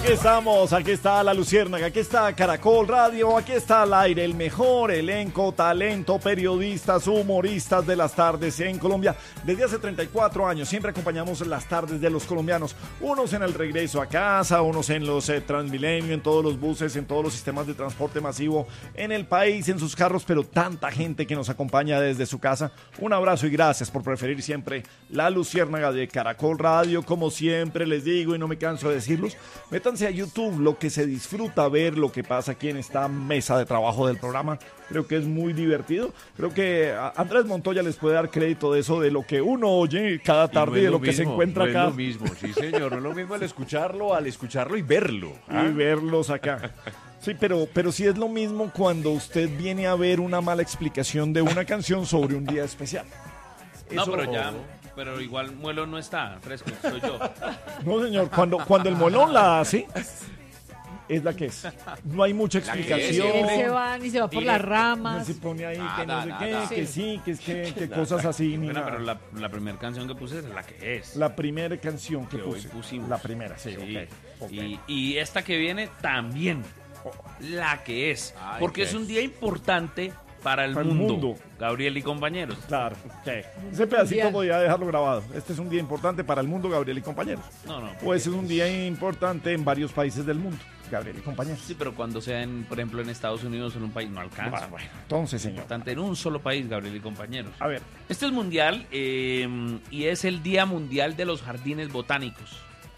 Aquí estamos, aquí está La Luciérnaga, aquí está Caracol Radio, aquí está al aire el mejor elenco, talento, periodistas, humoristas de las tardes en Colombia. Desde hace 34 años siempre acompañamos las tardes de los colombianos, unos en el regreso a casa, unos en los Transmilenio, en todos los buses, en todos los sistemas de transporte masivo en el país, en sus carros, pero tanta gente que nos acompaña desde su casa. Un abrazo y gracias por preferir siempre La Luciérnaga de Caracol Radio. Como siempre les digo y no me canso de decirlos, métanse a YouTube, lo que se disfruta ver lo que pasa aquí en esta mesa de trabajo del programa. Creo que es muy divertido. Creo que Andrés Montoya les puede dar crédito de eso, de lo que uno oye cada tarde y de lo que se encuentra acá. No es lo mismo, sí señor, no es lo mismo al escucharlo y verlo. Y verlos acá. Sí, pero sí es lo mismo cuando usted viene a ver una mala explicación de una canción sobre un día especial. No, pero ya... Pero igual Muelo no está fresco, soy yo. No, señor, cuando el Molón la hace, es la que es. No hay mucha explicación. Él se va por las ramas. Se pone ahí que no sé qué, que sí, que cosas así. Bueno, pero la primera canción que puse es la que es. La primera canción que hoy puse. pusimos. La primera, sí. Okay. Y esta que viene también, la que es. Porque es un día importante para el mundo. Gabriel y compañeros. Claro, okay. Ese pedacito podía dejarlo grabado. Este es un día importante para el mundo, Gabriel y compañeros. No. Pues es un día importante en varios países del mundo, Gabriel y compañeros. Sí, pero cuando sea, por ejemplo, en Estados Unidos o en un país, no alcanza. Bueno, entonces, señor. Importante en un solo país, Gabriel y compañeros. A ver. Este es mundial y es el Día Mundial de los Jardines Botánicos.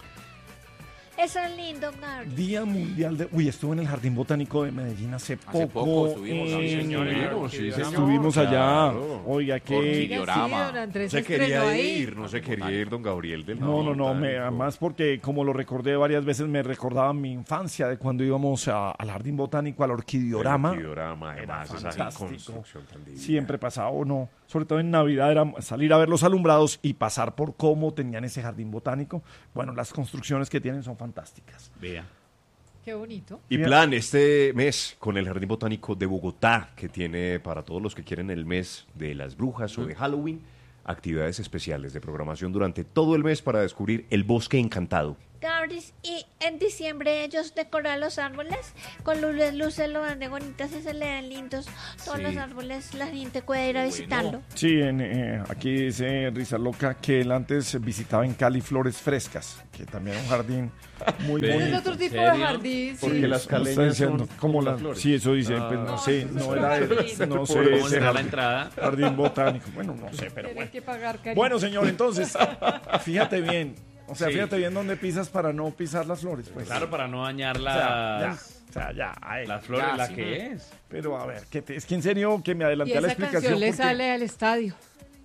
Eso es lindo, Gabriel. Día Mundial de... Uy, estuve en el Jardín Botánico de Medellín hace poco estuvimos, estuvimos allá. Claro. Oiga, que... No se quería ir, don Gabriel. No, además porque como lo recordé varias veces, me recordaba mi infancia de cuando íbamos al Jardín Botánico, al Orquidiorama. Además, esa construcción tan divina. Siempre pasaba, o no, sobre todo en Navidad, era salir a ver los alumbrados y pasar por cómo tenían ese Jardín Botánico. Bueno, las construcciones que tienen son fantásticas. Vea. Qué bonito. Y plan este mes con el Jardín Botánico de Bogotá, que tiene para todos los que quieren el mes de las brujas o de Halloween, actividades especiales de programación durante todo el mes para descubrir el bosque encantado. Gabriel, y en diciembre ellos decoran los árboles con luces lo dan de bonitas y se le dan lindos. Todos los árboles, la gente puede ir a visitarlo. Sí, aquí dice Risa Loca que él antes visitaba en Cali Flores Frescas, que también es un jardín muy bonito. Es otro tipo de jardín, sí. Porque las caleñas son como las flores. Sí, eso dice, pues no sé, no era no sé, ¿cómo será la entrada? Jardín botánico. Bueno, no sé, pero bueno. Que pagar, bueno, señor, entonces, fíjate bien. O sea, fíjate bien dónde pisas para no pisar las flores, pues. Claro, para no dañar las flores, ya, la sí, que es. Pero a ver, es que en serio que me adelanté a la explicación. Y esa canción le sale al estadio.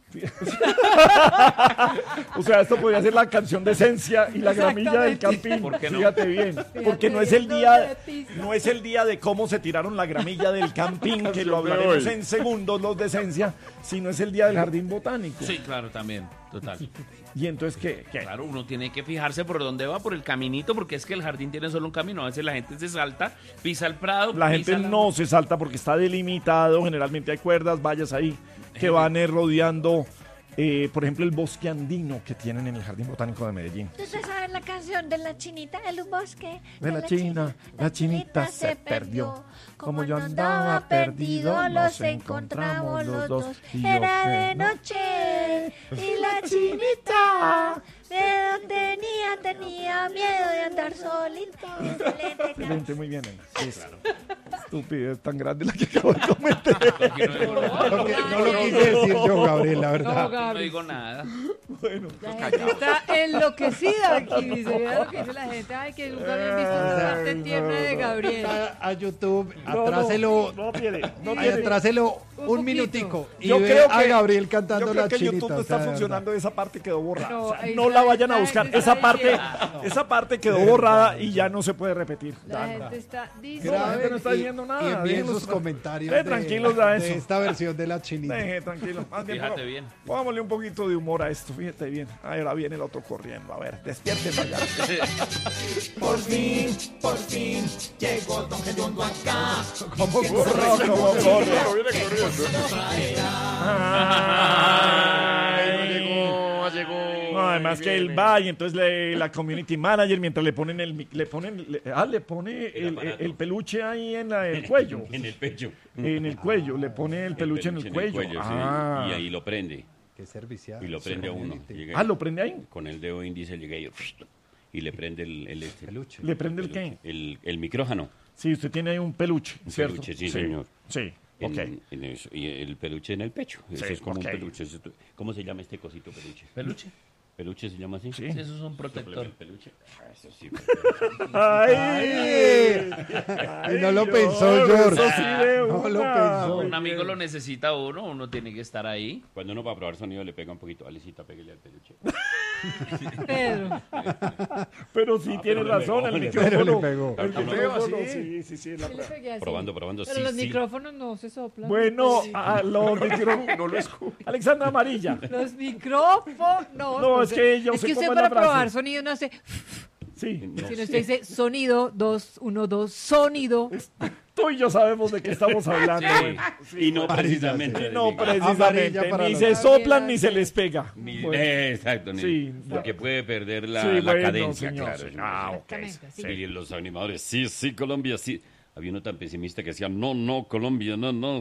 O sea, esto podría ser la canción de Esencia y la gramilla del Campín. ¿Por qué no? Fíjate bien, porque no es el día de cómo se tiraron la gramilla del Campín, que lo hablaremos en segundos los de Esencia, sino es el día del Jardín Botánico. Sí, claro, también, total. ¿Y entonces qué? Claro, uno tiene que fijarse por dónde va, por el caminito, porque es que el jardín tiene solo un camino. A veces la gente se salta, pisa el prado. La gente no se salta porque está delimitado, generalmente hay cuerdas, vallas ahí que van rodeando, por ejemplo, el bosque andino que tienen en el Jardín Botánico de Medellín. ¿Tú sabes la canción de la chinita, el bosque? De la chinita se perdió. Como yo andaba perdido, los encontramos los dos. Era de noche y la chinita tenía miedo de andar solito. Excelente, muy bien. Sí, claro. Estupidez tan grande la que acabo de cometer. No lo quise decir yo, Gabriel, la verdad. No digo nada. Bueno, la gente está enloquecida aquí, dice. Mira lo que dice la gente. Ay, que nunca habían visto una parte tierna de Gabriel. A YouTube, atráselo. No tiene. Atráselo un minutico y yo ve creo a que, Gabriel cantando la chinita. Yo creo que YouTube no está funcionando, esa parte quedó borrada. No, o sea, no la vayan a buscar. Esa parte quedó borrada y ya no se puede repetir. La gente está la gente no está diciendo nada. Y envíen sus comentarios tranquilos de esta versión de la chinita. Tranquilo. Fíjate bien. Pongámosle un poquito de humor a esto, fíjate bien. Ahora viene el otro corriendo. A ver, despiértese allá. Por fin, llegó Don Gediondo acá. ¿Cómo corre? Llegó. No, además que él va y entonces la community manager mientras le pone el peluche ahí en el cuello. En el pecho. En el cuello, le pone el peluche en el cuello. Sí. Ah. Y ahí lo prende. Qué servicial. Y lo prende a uno. Ah, ¿lo prende ahí? Con el dedo índice llega y le prende el Peluche. ¿Le prende el qué? El micrófono. Sí, usted tiene ahí un peluche, Un ¿cierto? peluche, sí, señor. Sí, ok. En eso, y el peluche en el pecho. Eso Sí, es como ok. un peluche. ¿Cómo se llama este cosito peluche? ¿Peluche? ¿Peluche se llama así? Sí. Sí, eso es un protector. El peluche. Eso sí. ¡Ay! Y no lo pensó, George. Eso sí de No lo una. pensó. Un amigo lo necesita uno tiene que estar ahí. Cuando uno va a probar sonido le pega un poquito. Alecita, pégale al peluche. Pedro. Pero sí tiene razón, el Pero micrófono. le pegó. El ¿Le micrófono, pegó sí, Sí le pegué así. Probando. Pero Sí, los sí. micrófonos no se soplan. Bueno, Sí. los micrófonos. No lo escucho. Alexandra Amarilla. Los micrófonos. No, es que yo es sé que cómo usted es la para probar frase. sonido no hace. Sí. Si no usted dice sonido, 2, 1, 2, sonido. Tú y yo sabemos de qué estamos hablando. Sí. bueno. Y no precisamente. No, sí. precisamente. Amarilla para Ni los- se soplan ni se les pega. Ni- Bueno, exacto. Sí. Porque puede perder la, sí, la bueno, cadencia, señor, claro. sí. señor. Ah, ok. Exactamente, sí. Y los animadores, sí, Colombia, sí. Había uno tan pesimista que decía, no, Colombia, no.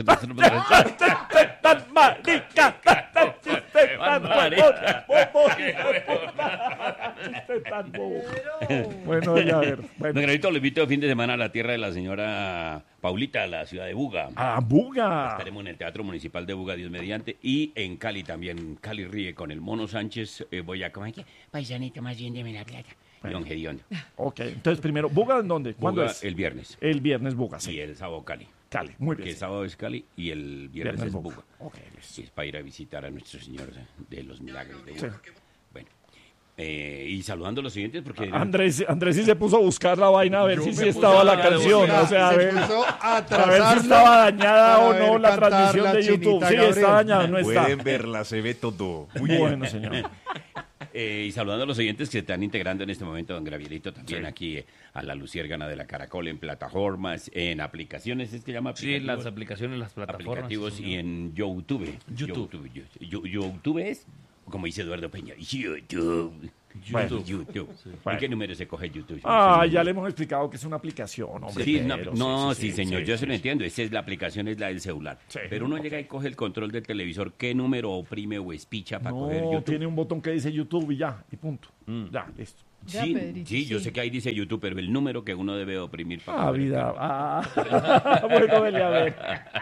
Tan marica, tan chiste, tan bobo. Chiste tan bobo. Bueno, ya a ver. Don Bueno. Granito, lo invito el fin de semana a la tierra de la señora Paulita, la ciudad de Buga. ¡Ah, Buga! Estaremos en el Teatro Municipal de Buga, Dios mediante, y en Cali también. Cali ríe con el Mono Sánchez. Voy a comer, paisanito, más bien de la plata. Y don Gediondo. Ok, entonces primero, ¿Buga en dónde? ¿Cuándo Buga es? el viernes. El viernes Buga, Y sí. el sábado Cali. Cali, muy Que bien. el sábado es Cali y el viernes es Buga. Ok, listo. Es para ir a visitar a nuestro Señor de los Milagros de Sí. Buga. Bueno, y saludando a los siguientes porque... Andrés sí se puso a buscar la vaina a ver si sí estaba la canción. O sea, a ver, puso a a ver si trazarlo estaba dañada para o no ver la cantar transmisión la de YouTube. Chinita Sí, Gabriel. está dañada, no está. Pueden verla, se ve todo. Muy bien. Bueno, señor. Y saludando a los oyentes que se están integrando en este momento, don Gravierito, también aquí a la Luciérgana de la Caracol, en plataformas, en aplicaciones, ¿es que llama Sí, aplicativos? las aplicaciones, las plataformas. Aplicativos sí, y señor. en YouTube. YouTube es, como dice Eduardo Peña, YouTube. Bueno. YouTube. Bueno. ¿En qué número se coge YouTube? Ah, ya le hemos explicado que es una aplicación, hombre. Sí, pero sí, señor, yo se lo entiendo. Esa es la aplicación, es la del celular. Sí. Pero uno llega y coge el control del televisor, ¿qué número oprime o espicha para coger No, YouTube? tiene un botón que dice YouTube y ya, y punto. Ya, listo. Ya, Sí, Pedrito, sí, yo sí. sé que ahí dice YouTube, pero el número que uno debe oprimir para Ah, coger el vida. canal. Ah, bueno, vele a ver.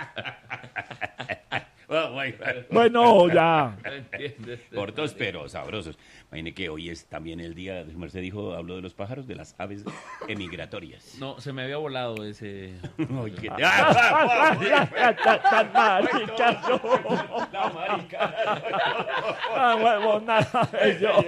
Oh, my God. Bueno, ya. Cortos pero sabrosos. Imagine que hoy es también el día, su merced dijo, habló de los pájaros, de las aves emigratorias. No, se me había volado ese. Ay, qué- Tan marica, yo. La marica. Ah, huevo, nada de yo.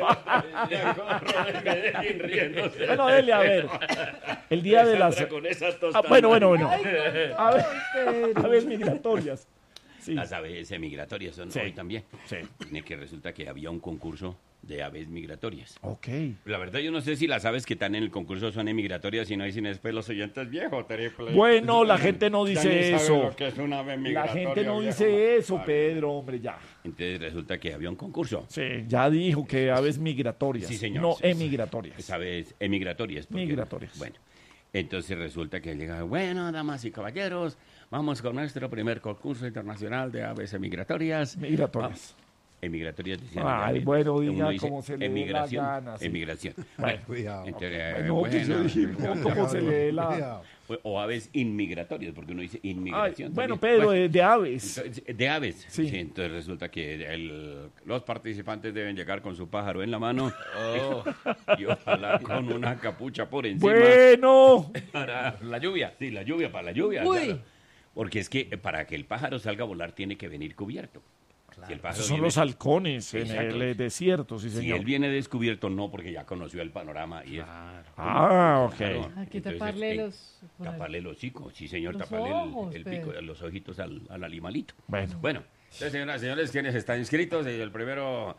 riéndose. Bueno, dele a ver. El día de las. Con esas Ah, tostadas. bueno. Ay, A ver, Pedro. aves migratorias. Sí. Las aves migratorias son Sí. hoy también. Sí. Tiene que resulta que había un concurso de aves migratorias. Ok. La verdad yo no sé si las aves que están en el concurso son emigratorias y no dicen después los oyentes viejos. Bueno, la gente no Ya ni dice saben eso. lo que es una ave La migratoria, gente no viejo. dice eso, Ay, Pedro, hombre, ya. Entonces resulta que había un concurso. Sí, ya dijo que aves migratorias. Sí, señor. No Sí, sí. emigratorias. Es aves emigratorias. porque- Migratorias. Bueno, entonces resulta que llega, bueno, damas y caballeros, vamos con nuestro primer concurso internacional de aves emigratorias. Migratorias. Emigratorias dicen. Ay, ya, bueno, uno diga dice como se le dé la emigración, gana, sí. emigración. Bueno, Cuidado. Entonces, no, que yo dije, como se le dé la... Cuidado. o aves inmigratorias, porque uno dice Ay, inmigración. bueno, también. Pedro, Bueno, de aves. entonces, de aves. Sí. Sí. Entonces resulta que los participantes deben llegar con su pájaro en la mano y ojalá con una capucha por encima. Bueno, Para La lluvia. Sí, la lluvia, para la lluvia. Uy. claro. Porque es que para que el pájaro salga a volar tiene que venir cubierto. Si el pájaro esos son viene- los halcones en Exacto. el desierto, sí, Si señor. él viene descubierto, no, porque ya conoció el panorama y es... Ah, ok. Claro. Hay que Entonces, taparle los. Taparle el hocico, sí señor, Los taparle ojos, el pico, Pedro. los ojitos al animalito. Bueno, Bueno, entonces, señoras y señores, ¿quiénes están inscritos? El primero,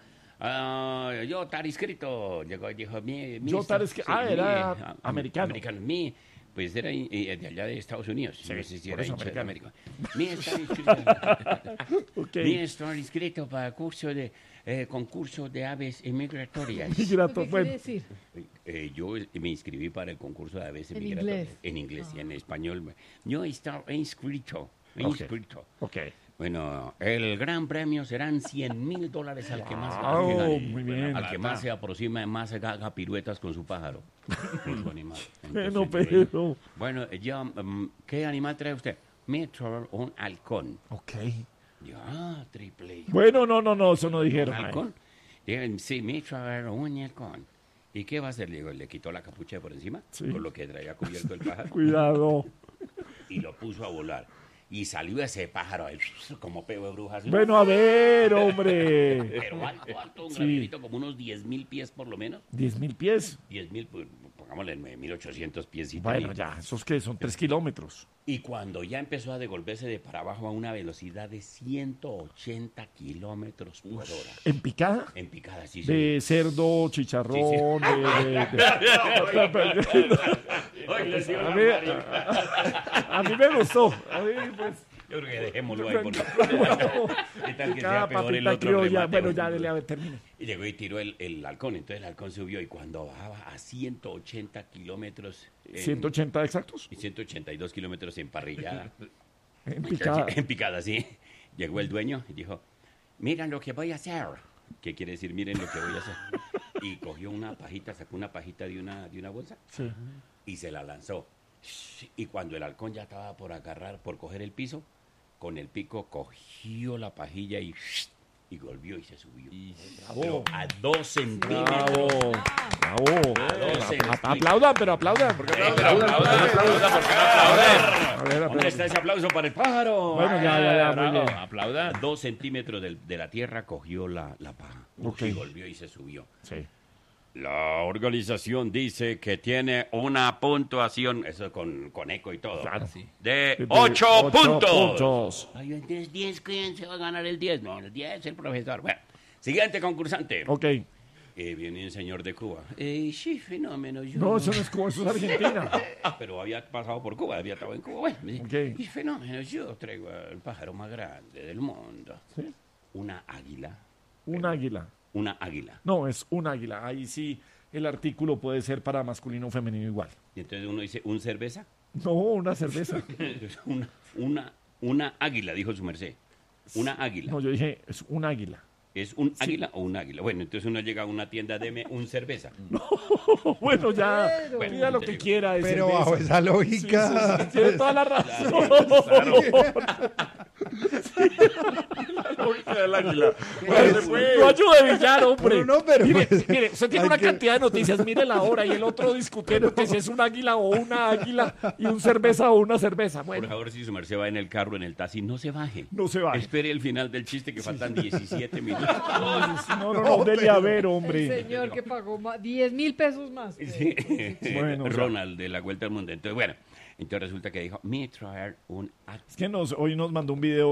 yo estar inscrito, llegó, dijo, Yo estar inscrito. Ah, era americano. Americano, Pues era de allá de Estados Unidos. Sí, no sé si por era eso hincha de americano. América. Mira, está inscrito para el concurso de aves migratorias. ¿Qué quiere decir? Yo me inscribí para el concurso de aves En migratorias. inglés. En inglés y en español. Yo estaba inscrito. Ok. Bueno, el gran premio serán $100,000 al que más muy bien. al que más se aproxima, más haga piruetas con su pájaro. Con su animal. Bueno, Entonces, pero... bueno, ¿qué animal trae usted? Me trae un halcón. Ok. Triple. Bueno, no, eso no ¿Un dijeron. halcón? Digan, sí, me trae un halcón. ¿Y qué va a hacer? Le quitó la capucha de por encima, Sí. con lo que traía cubierto el pájaro, Cuidado. y lo puso a volar. Y salió ese pájaro ahí, como peo de brujas. Bueno, a ver, hombre. Pero alto, un Sí. granito, como unos 10,000 pies por lo menos. 10.000 pies. 10,000, pues, pongámosle 1,800 piecitos. Bueno, ahí. ya, ¿esos qué? Son 3 kilómetros. Y cuando ya empezó a devolverse de para abajo a una velocidad de 180 kilómetros por hora. ¿En picada? En picada, sí, De cerdo, chicharrón, a mí me gustó. A mí, pues, Yo creo que dejémoslo ahí. Por... ¿Qué tal que cada sea peor el papita otro criolla. remate? Bueno, ya, dele, a ver, termine. Y llegó y tiró el halcón. Entonces el halcón subió y cuando bajaba a 180 kilómetros... 180 exactos. Y 182 kilómetros en parrillada. En picada. En picada, sí. Llegó el dueño y dijo, miren lo que voy a hacer. ¿Qué quiere decir miren lo que voy a hacer? Y cogió una pajita, sacó una pajita de una bolsa Sí. y se la lanzó. Y cuando el halcón ya estaba por coger el piso, con el pico cogió la pajilla y volvió y se subió. Pero a 2 centímetros. Bravo. A 2 centímetros. Aplaudan, pero aplaudan. Porque Pero aplaudan, porque no aplauden. ¿Dónde está ese aplauso para el pájaro? Bueno, ya, muy bien. Aplauda. 2 centímetros de la tierra cogió la paja. Ok. Y volvió y se subió. Sí. La organización dice que tiene una puntuación, eso con eco y todo, Claro. de 8 puntos. puntos. Ay, entonces 10, ¿quién se va a ganar el 10? No, el 10 es el profesor. Bueno, siguiente concursante. Ok. Viene un señor de Cuba. Sí, fenómeno. Yo No, eso no es Cuba, eso es Argentina. Pero había pasado por Cuba, había estado en Cuba. Bueno, Ok. y fenómeno, yo traigo el pájaro más grande del mundo. ¿Sí? Una águila. Un águila. Una águila. No, es un águila. Ahí sí el artículo puede ser para masculino o femenino igual. Y entonces uno dice, ¿un cerveza? No, una cerveza. una águila, dijo su merced. Una águila. No, yo dije, es un águila. ¿Es un águila o un águila? Bueno, entonces uno llega a una tienda, deme un cerveza. Bueno, ya, Bueno, pida lo que quiera. de Pero cerveza. bajo esa lógica. Sí, tiene toda la razón. La lógica del águila. No ayude, villano, hombre. Bueno, no, pero mire, pues, mire, usted tiene hay una que- cantidad de noticias, mire la hora y el otro discutiendo que si es un águila o una águila y un cerveza o una cerveza. Por Bueno, favor, si su merced va en el carro, en el taxi, no se baje. no se va. Espere el final del chiste que faltan 17 minutos. No, dele a ver, El hombre. señor que pagó 10,000 pesos más. Sí. Bueno, o sea. Ronald de la Vuelta al Mundo. Entonces, bueno, entonces resulta que dijo, me traer un Es que hoy nos mandó un video